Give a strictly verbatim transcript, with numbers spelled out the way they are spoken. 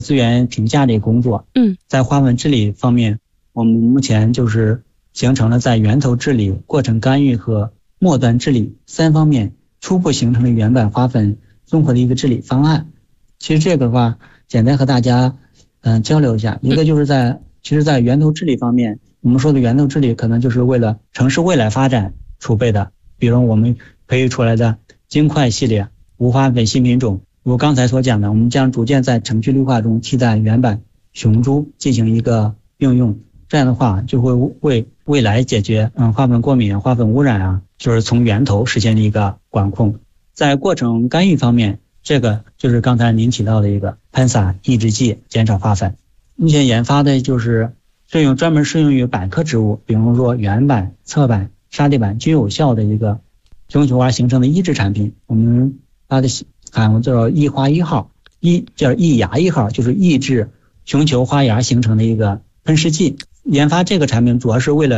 资源评价的工作。 嗯， 在花粉治理方面，我们目前就是形成了在源头治理、过程干预和末端治理三方面初步形成了原版花粉综合的一个治理方案。其实这个的话，简单和大家嗯、呃、交流一下。一个就是在其实在源头治理方面，我们说的源头治理可能就是为了城市未来发展储备的，比如我们培育出来的金块系列无花粉新品种，如刚才所讲的，我们将逐渐在城区绿化中替代原版雄株进行一个应用，这样的话就会为未来解决嗯花粉过敏、花粉污染啊，就是从源头实现的一个管控。在过程干预方面，这个就是刚才您提到的一个喷洒抑制剂，减少花粉。目前研发的就是适用专门适用于百科植物，比如说原版、侧版、沙地板均有效的一个雄球花形成的抑制产品。我们它的含有叫抑花一号，一叫抑芽一号，就是抑制雄球花芽形成的一个喷湿剂。研发这个产品主要是为了